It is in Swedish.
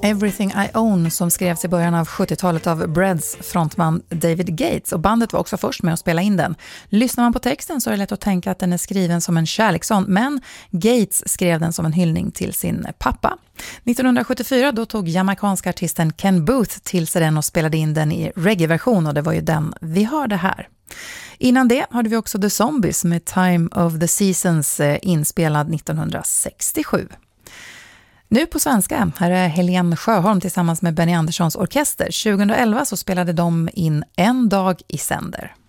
Everything I Own som skrevs i början av 70-talet av Breads frontman David Gates, och bandet var också först med att spela in den. Lyssnar man på texten så är det lätt att tänka att den är skriven som en kärlekssång, men Gates skrev den som en hyllning till sin pappa. 1974 då tog jamaicanska artisten Ken Booth till sig den och spelade in den i reggae-version, och det var ju den vi hörde här. Innan det hörde vi också The Zombies med Time of the Seasons inspelad 1967. Nu på svenska, här är Helene Sjöholm tillsammans med Benny Anderssons orkester. 2011 så spelade de in En dag i sänder.